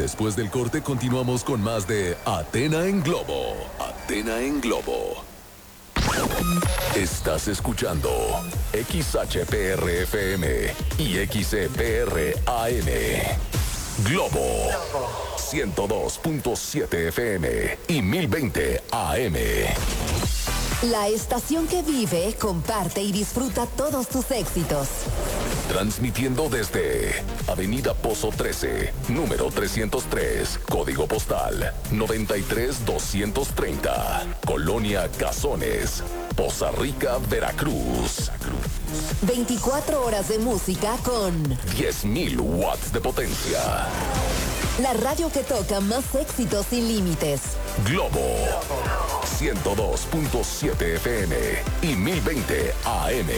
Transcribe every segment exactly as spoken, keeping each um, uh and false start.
Después del corte continuamos con más de Athena en Globo. Athena en Globo. Estás escuchando X H P R F M y X E P R A M. Globo ciento dos punto siete F M y mil veinte A M. La estación que vive, comparte y disfruta todos tus éxitos. Transmitiendo desde Avenida Pozo trece, número trescientos tres, código postal noventa y tres doscientos treinta, Colonia Cazones, Poza Rica, Veracruz. veinticuatro horas de música con diez mil watts de potencia. La radio que toca más éxitos sin límites. Globo ciento dos punto siete F M y mil veinte A M.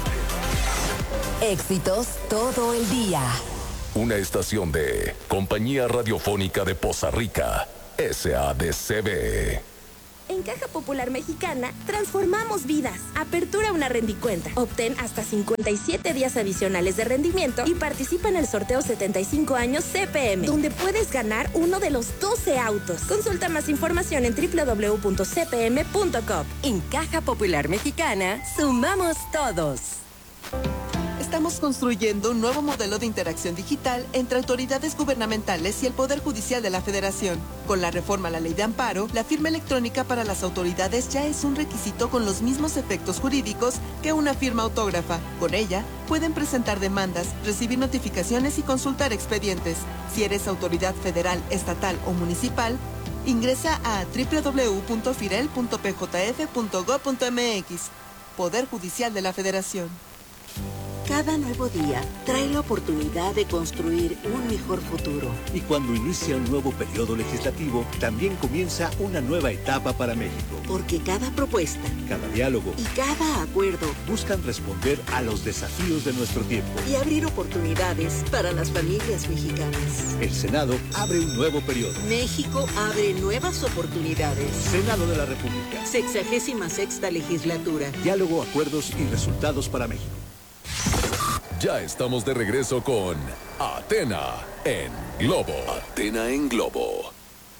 Éxitos todo el día. Una estación de Compañía Radiofónica de Poza Rica, S A D C B. En Caja Popular Mexicana, transformamos vidas. Apertura una rendicuenta. Obtén hasta cincuenta y siete días adicionales de rendimiento y participa en el sorteo setenta y cinco años C P M, donde puedes ganar uno de los doce autos. Consulta más información en doble u doble u doble u punto c p m punto com. En Caja Popular Mexicana, sumamos todos. Estamos construyendo un nuevo modelo de interacción digital entre autoridades gubernamentales y el Poder Judicial de la Federación. Con la reforma a la Ley de Amparo, la firma electrónica para las autoridades ya es un requisito con los mismos efectos jurídicos que una firma autógrafa. Con ella, pueden presentar demandas, recibir notificaciones y consultar expedientes. Si eres autoridad federal, estatal o municipal, ingresa a doble u doble u doble u punto firel punto p j f punto gob punto m x. Poder Judicial de la Federación. Cada nuevo día trae la oportunidad de construir un mejor futuro. Y cuando inicia un nuevo periodo legislativo, también comienza una nueva etapa para México. Porque cada propuesta, cada diálogo y cada acuerdo buscan responder a los desafíos de nuestro tiempo y abrir oportunidades para las familias mexicanas. El Senado abre un nuevo periodo. México abre nuevas oportunidades. Senado de la República. Sexagésima sexta legislatura. Diálogo, acuerdos y resultados para México. Ya estamos de regreso con Athena en Globo. Athena en Globo.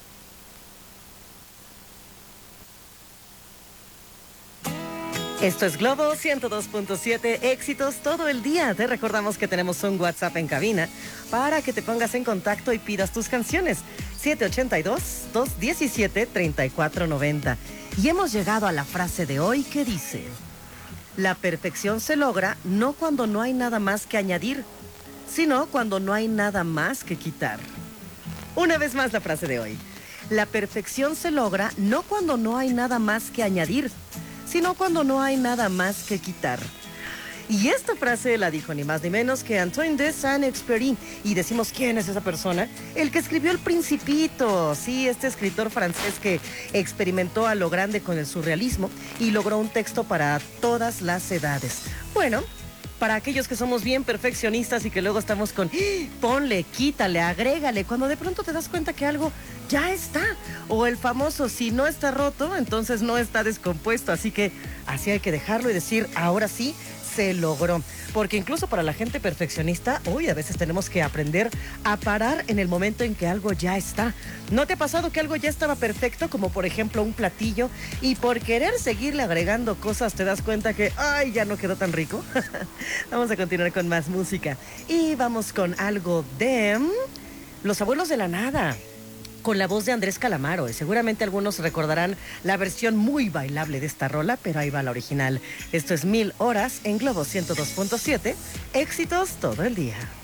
Esto es Globo ciento dos punto siete, éxitos todo el día. Te recordamos que tenemos un WhatsApp en cabina para que te pongas en contacto y pidas tus canciones. siete ocho dos, dos uno siete, tres cuatro nueve cero. Y hemos llegado a la frase de hoy que dice: la perfección se logra no cuando no hay nada más que añadir, sino cuando no hay nada más que quitar. Una vez más la frase de hoy. La perfección se logra no cuando no hay nada más que añadir, sino cuando no hay nada más que quitar. Y esta frase la dijo ni más ni menos que Antoine de Saint-Exupéry. Y decimos, ¿quién es esa persona? El que escribió El Principito. Sí, este escritor francés que experimentó a lo grande con el surrealismo y logró un texto para todas las edades. Bueno, para aquellos que somos bien perfeccionistas y que luego estamos con ¡ah! Ponle, quítale, agrégale, cuando de pronto te das cuenta que algo ya está. O el famoso, si no está roto, entonces no está descompuesto. Así que así hay que dejarlo y decir, ahora sí, se logró. Porque incluso para la gente perfeccionista, uy, a veces tenemos que aprender a parar en el momento en que algo ya está. ¿No te ha pasado que algo ya estaba perfecto, como por ejemplo un platillo, y por querer seguirle agregando cosas te das cuenta que, ay, ya no quedó tan rico? Vamos a continuar con más música. Y vamos con algo de Los Abuelos de la Nada, con la voz de Andrés Calamaro. Y seguramente algunos recordarán la versión muy bailable de esta rola, pero ahí va la original. Esto es Mil Horas en Globo ciento dos punto siete. Éxitos todo el día.